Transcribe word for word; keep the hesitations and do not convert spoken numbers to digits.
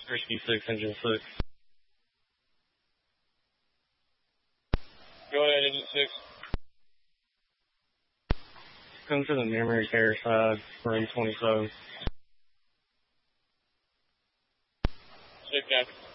Risky six, engine six. Go ahead, engine six. Come to the memory care side, room twenty-seven. Six, Captain.